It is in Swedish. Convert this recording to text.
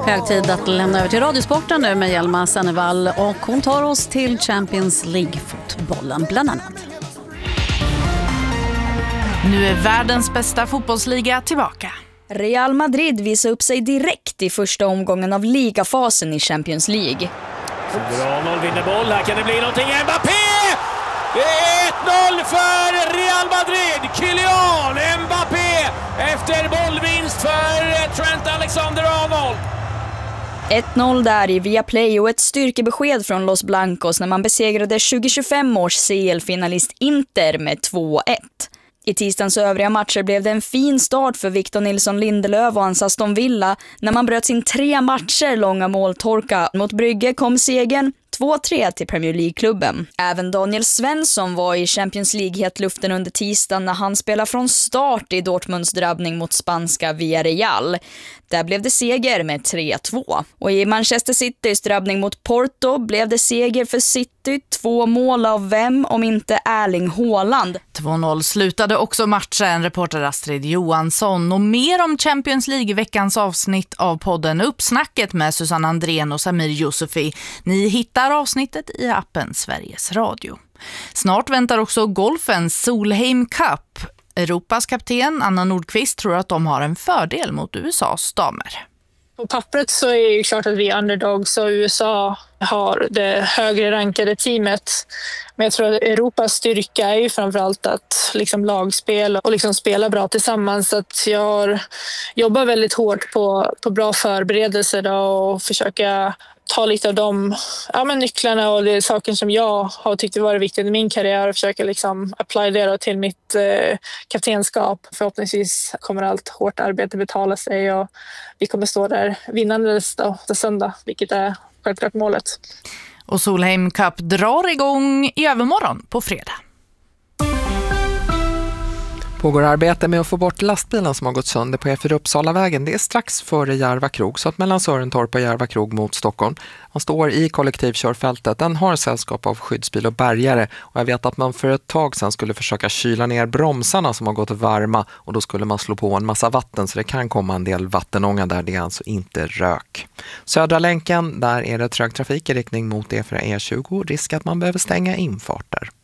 Hög tid att lämna över till Radiosporten nu med Hjelma Sennevall, och hon tar oss till Champions League-fotbollen bland annat. Nu är världens bästa fotbollsliga tillbaka. Real Madrid visar upp sig direkt i första omgången av ligafasen i Champions League. Arnold vinner boll, här kan det bli någonting. Mbappé! Det är 1-0 för Real Madrid. Kylian Mbappé efter bollvinst för Trent Alexander-Arnold. 1-0 där i Viaplay, och ett styrkebesked från Los Blancos när man besegrade 2025 års CL-finalist Inter med 2-1. I tisdagens övriga matcher blev det en fin start för Victor Nilsson Lindelöf och hans Aston Villa när man bröt sin 3 matcher långa måltorka. Mot Brygge kom segern 2-3 till Premier League-klubben. Även Daniel Svensson var i Champions League-hetluften under tisdagen när han spelade från start i Dortmunds drabbning mot spanska Villarreal. Där blev det seger med 3-2. Och i Manchester Citys drabbning mot Porto blev det seger för City, 2 mål av vem om inte Erling Haaland. 2-0 slutade också matchen, reporter Astrid Johansson. Och mer om Champions League i veckans avsnitt av podden Uppsnacket med Susanne Andrén och Samir Yusufi. Ni hittar avsnittet i appen Sveriges Radio. Snart väntar också golfens Solheim Cup. Europas kapten Anna Nordqvist tror att de har en fördel mot USAs damer. På pappret så är det klart att vi är underdogs och USA har det högre rankade teamet. Men jag tror att Europas styrka är ju framförallt att liksom lagspel och liksom spela bra tillsammans. Så att jag jobbar väldigt hårt på bra förberedelser då, och försöka ta lite av de nycklarna och det saker som jag har tyckt varit viktigt i min karriär och försöka liksom apply det till mitt kaptenskap. Förhoppningsvis kommer allt hårt arbete betala sig och vi kommer stå där vinnandes då, söndag, vilket är självklart målet. Och Solheim Cup drar igång i övermorgon på fredag. Pågår arbete med att få bort lastbilen som har gått sönder på E4 Uppsalavägen. Det är strax före Järva krog, så att mellan Sörentorp och Järva krog mot Stockholm. Man står i kollektivkörfältet. Den har sällskap av skyddsbil och bärgare. Och jag vet att man för ett tag sedan skulle försöka kyla ner bromsarna som har gått varma. Och då skulle man slå på en massa vatten, så det kan komma en del vattenånga där. Det är alltså inte rök. Södra länken, där är det trög trafik i riktning mot E4 E20. Risk att man behöver stänga infarter.